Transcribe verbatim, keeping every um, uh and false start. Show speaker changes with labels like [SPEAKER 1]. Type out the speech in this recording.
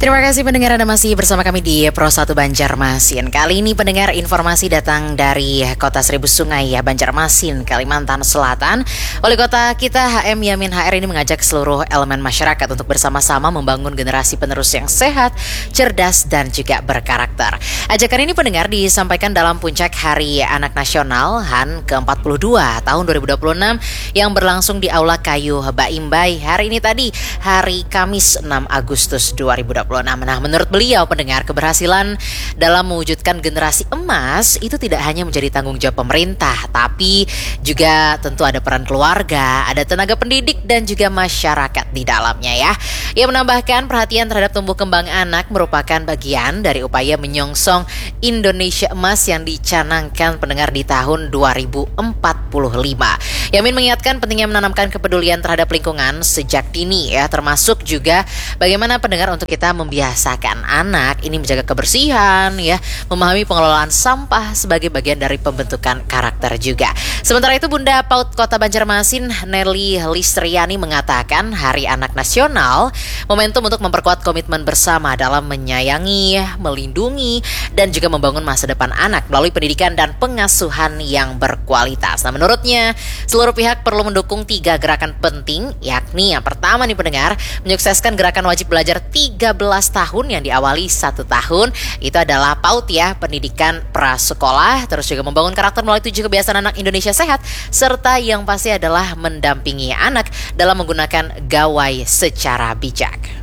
[SPEAKER 1] Terima kasih pendengar, Anda masih bersama kami di Pro satu Banjarmasin. Kali ini pendengar, informasi datang dari Kota Seribu Sungai ya, Banjarmasin, Kalimantan Selatan. Wali Kota kita H M Yamin H R ini mengajak seluruh elemen masyarakat untuk bersama-sama membangun generasi penerus yang sehat, cerdas dan juga berkarakter. Ajakan ini pendengar disampaikan dalam puncak Hari Anak Nasional H A N ke empat puluh dua tahun dua ribu dua puluh enam yang berlangsung di Aula Kayu Baimbai hari ini tadi, hari Kamis enam Agustus dua ribu dua puluh enam. Nah, menurut beliau pendengar, keberhasilan dalam mewujudkan generasi emas itu tidak hanya menjadi tanggung jawab pemerintah, tapi juga tentu ada peran keluarga, ada tenaga pendidik dan juga masyarakat di dalamnya ya. Ia menambahkan perhatian terhadap tumbuh kembang anak merupakan bagian dari upaya menyongsong Indonesia emas yang dicanangkan pendengar di tahun dua ribu empat puluh lima. Yamin mengingatkan pentingnya menanamkan kepedulian terhadap lingkungan sejak dini ya, termasuk juga bagaimana pendengar untuk kita membiasakan anak ini menjaga kebersihan ya, memahami pengelolaan sampah sebagai bagian dari pembentukan karakter juga. Sementara itu Bunda Paut Kota Banjarmasin Nelly Listriani mengatakan Hari Anak Nasional momentum untuk memperkuat komitmen bersama dalam menyayangi, melindungi dan juga membangun masa depan anak melalui pendidikan dan pengasuhan yang berkualitas. Nah, menurutnya seluruh pihak perlu mendukung tiga gerakan penting, yakni yang pertama nih pendengar, menyukseskan gerakan wajib belajar tiga belas tahun yang diawali satu tahun. Itu adalah PAUD ya, pendidikan prasekolah, terus juga membangun karakter melalui tujuh kebiasaan anak Indonesia sehat, serta yang pasti adalah mendampingi anak dalam menggunakan gawai secara bijak.